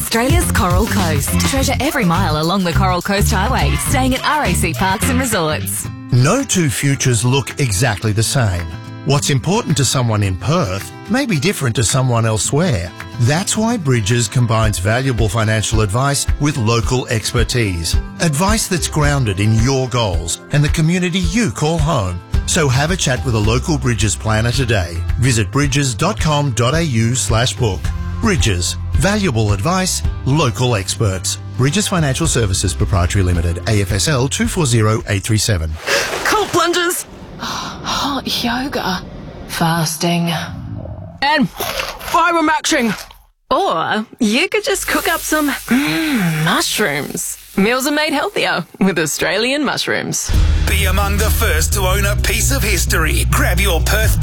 Australia's Coral Coast. Treasure every mile along the Coral Coast Highway, staying at RAC Parks and Resorts. No two futures look exactly the same. What's important to someone in Perth may be different to someone elsewhere. That's why Bridges combines valuable financial advice with local expertise. Advice that's grounded in your goals and the community you call home. So have a chat with a local Bridges planner today. Visit bridges.com.au/book. Bridges. Valuable advice, local experts. Bridges Financial Services Proprietary Limited, AFSL 240837. Cold plunges. Hot yoga. Fasting. And biomaxing. Or you could just cook up some mushrooms. Meals are made healthier with Australian mushrooms. Be among the first to own a piece of history. Grab your Perth